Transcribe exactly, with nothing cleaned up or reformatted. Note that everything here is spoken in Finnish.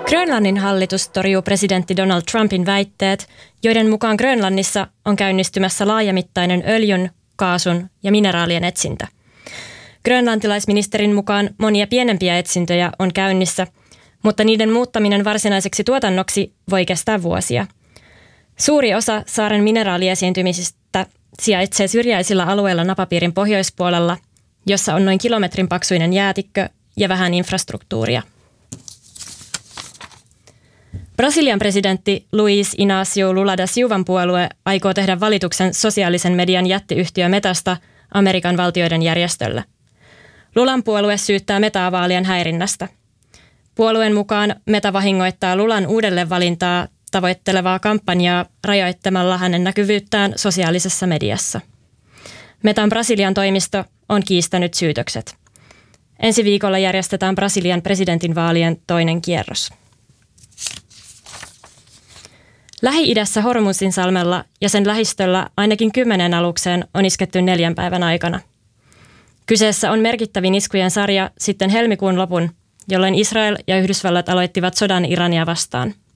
Grönlannin hallitus torjuu presidentti Donald Trumpin väitteet, joiden mukaan Grönlannissa on käynnistymässä laajamittainen öljyn, kaasun ja mineraalien etsintä. Grönlantilaisministerin mukaan monia pienempiä etsintöjä on käynnissä, mutta niiden muuttaminen varsinaiseksi tuotannoksi voi kestää vuosia. Suuri osa saaren mineraaliesiintymisistä sijaitsee syrjäisillä alueilla napapiirin pohjoispuolella, jossa on noin kilometrin paksuinen jäätikkö ja vähän infrastruktuuria. Brasilian presidentti Luiz Inácio Lula da Silvan puolue aikoo tehdä valituksen sosiaalisen median jättiyhtiö Metasta Amerikan valtioiden järjestölle. Lulan puolue syyttää Metaa vaalien häirinnästä. Puolueen mukaan Meta vahingoittaa Lulan uudelleenvalintaa tavoittelevaa kampanjaa rajoittamalla hänen näkyvyyttään sosiaalisessa mediassa. Metan Brasilian toimisto on kiistänyt syytökset. Ensi viikolla järjestetään Brasilian presidentinvaalien toinen kierros. Lähi-idässä Hormuzin salmella ja sen lähistöllä ainakin kymmenen alukseen on isketty neljän päivän aikana. Kyseessä on merkittävin iskujen sarja sitten helmikuun lopun, jolloin Israel ja Yhdysvallat aloittivat sodan Irania vastaan.